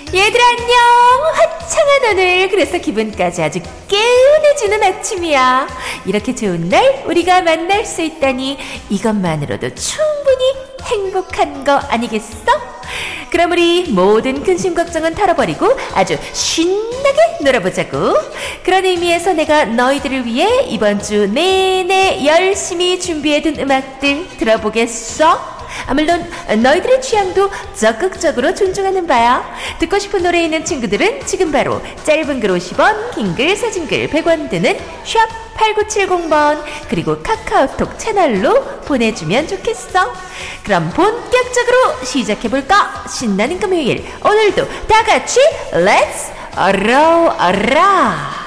얘들아 안녕. 화창한 오늘, 그래서 기분까지 아주 개운해지는 아침이야. 이렇게 좋은 날 우리가 만날 수 있다니 이것만으로도 충분히 행복한 거 아니겠어? 그럼 우리 모든 근심 걱정은 털어버리고 아주 신나게 놀아보자고. 그런 의미에서 내가 너희들을 위해 이번 주 내내 열심히 준비해둔 음악들 들어보겠어? 물론 너희들의 취향도 적극적으로 존중하는 바야. 듣고 싶은 노래 있는 친구들은 지금 바로 짧은 글 50원, 긴 글, 사진글 100원 드는 샵 8970번 그리고 카카오톡 채널로 보내주면 좋겠어. 그럼 본격적으로 시작해볼까? 신나는 금요일, 오늘도 다같이 렛츠 어라.